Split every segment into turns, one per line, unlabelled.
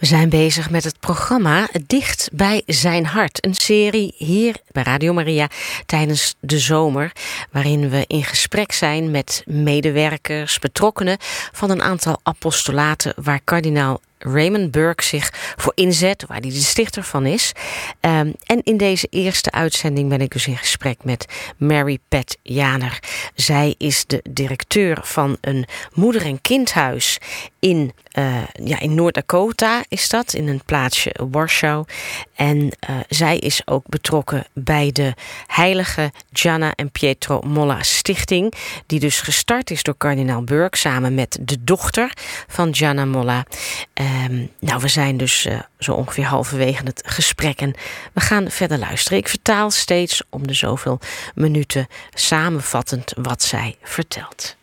We zijn bezig met het programma Dicht bij zijn hart. Een serie hier bij Radio Maria tijdens de zomer, waarin we in gesprek zijn met medewerkers, betrokkenen van een aantal apostolaten waar kardinaal Raymond Burke zich voor inzet, waar hij de stichter van is. En in deze eerste uitzending ben ik dus in gesprek met Mary Pat Janer. Zij is de directeur van een moeder- en kindhuis in Noord-Dakota is dat, in een plaatsje Warschau. En zij is ook betrokken bij de heilige Gianna en Pietro Molla Stichting, die dus gestart is door kardinaal Burke samen met de dochter van Gianna Molla. We zijn dus zo ongeveer halverwege het gesprek en we gaan verder luisteren. Ik vertaal steeds om de zoveel minuten samenvattend wat zij vertelt.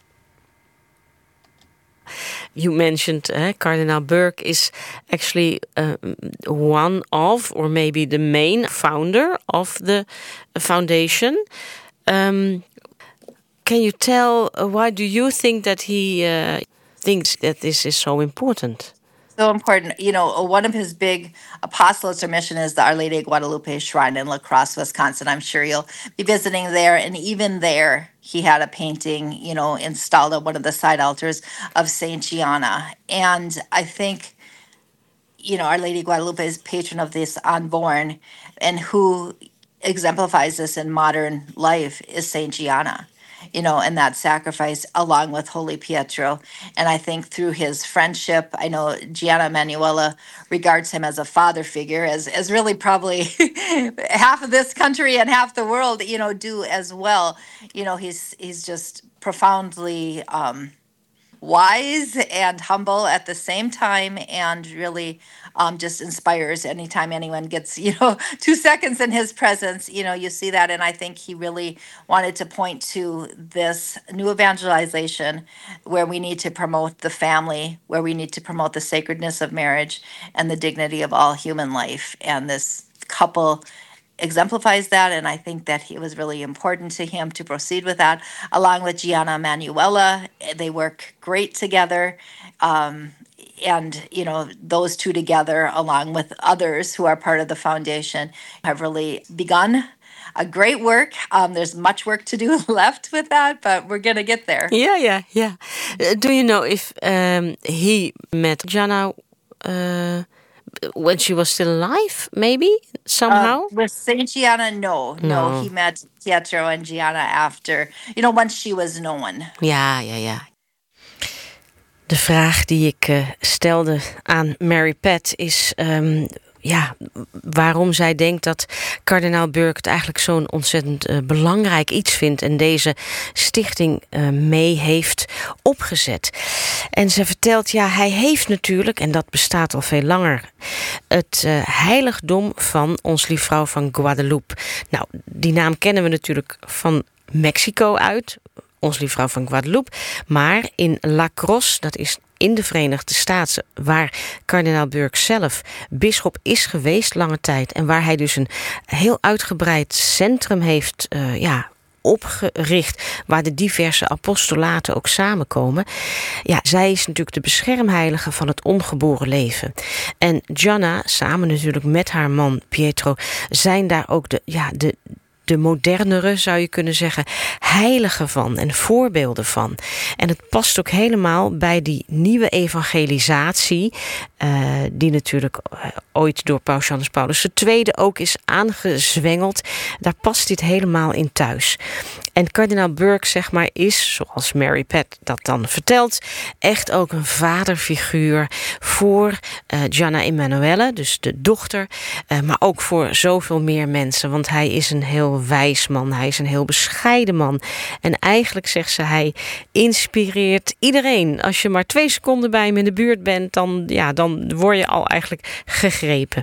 You mentioned Cardinal Burke is actually one of, or maybe the main founder of the foundation. Can you tell why do you think that he thinks that this is so important?
So important. You know, one of his big apostolates or mission is the Our Lady of Guadalupe Shrine in La Crosse, Wisconsin. I'm sure you'll be visiting there. And even there, he had a painting, installed at one of the side altars of Saint Gianna. And I think, Our Lady of Guadalupe is patron of this unborn, and who exemplifies this in modern life is Saint Gianna. And that sacrifice along with Holy Pietro. And I think through his friendship, I know Gianna Emanuela regards him as a father figure, as really probably half of this country and half the world, do as well. He's just profoundly wise and humble at the same time, and really just inspires anytime anyone gets 2 seconds in his presence. You see that. And I think he really wanted to point to this new evangelization where we need to promote the family, where we need to promote the sacredness of marriage and the dignity of all human life. And this couple exemplifies that, and I think that it was really important to him to proceed with that, along with Gianna Emanuela. They work great together, and those two together, along with others who are part of the foundation, have really begun a great work. There's much work to do left with that, but we're going to get there.
Yeah. Do you know if he met Gianna when she was still alive, maybe, somehow?
With Saint Gianna, no. He met Pietro and Gianna after, once she was known.
Ja. De vraag die ik stelde aan Mary Pat is waarom zij denkt dat kardinaal Burke het eigenlijk zo'n ontzettend belangrijk iets vindt en deze stichting mee heeft opgezet. En ze vertelt, hij heeft natuurlijk, en dat bestaat al veel langer, het heiligdom van Ons Lieve Vrouw van Guadalupe. Nou, die naam kennen we natuurlijk van Mexico uit, Ons Lieve Vrouw van Guadalupe, maar in La Crosse, dat is in de Verenigde Staten, waar kardinaal Burke zelf bisschop is geweest lange tijd en waar hij dus een heel uitgebreid centrum heeft opgericht, waar de diverse apostolaten ook samenkomen. Ja, zij is natuurlijk de beschermheilige van het ongeboren leven. En Gianna, samen natuurlijk met haar man Pietro, zijn daar ook de modernere, zou je kunnen zeggen, heiligen van en voorbeelden van. En het past ook helemaal bij die nieuwe evangelisatie, die natuurlijk ooit door Paus Johannes Paulus II ook is aangezwengeld. Daar past dit helemaal in thuis. En kardinaal Burke, is, zoals Mary Pat dat dan vertelt, echt ook een vaderfiguur voor Gianna Emanuela, dus de dochter, maar ook voor zoveel meer mensen. Want hij is een heel wijs man, hij is een heel bescheiden man. En eigenlijk, zegt ze, hij inspireert iedereen. Als je maar 2 seconden bij hem in de buurt bent, dan word je al eigenlijk gegrepen.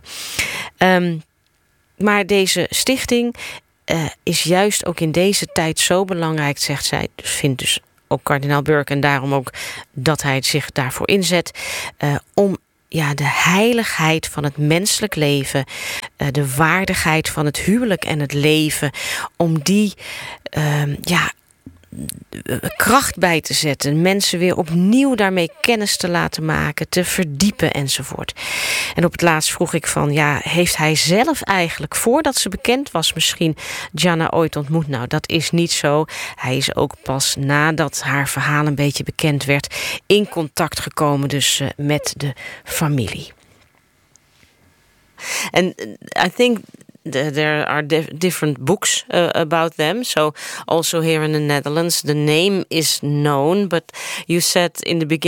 Maar deze stichting is juist ook in deze tijd zo belangrijk, zegt zij. Dus vindt dus ook kardinaal Burke, en daarom ook dat hij zich daarvoor inzet, om de heiligheid van het menselijk leven, de waardigheid van het huwelijk en het leven, om die kracht bij te zetten. Mensen weer opnieuw daarmee kennis te laten maken, te verdiepen enzovoort. En op het laatst vroeg ik van, ja, heeft hij zelf eigenlijk, voordat ze bekend was, misschien Gianna ooit ontmoet? Nou, dat is niet zo. Hij is ook pas nadat haar verhaal een beetje bekend werd in contact gekomen dus met de familie. And I think there are different books about them. So also here in the Netherlands, the name is known. But you said in the beginning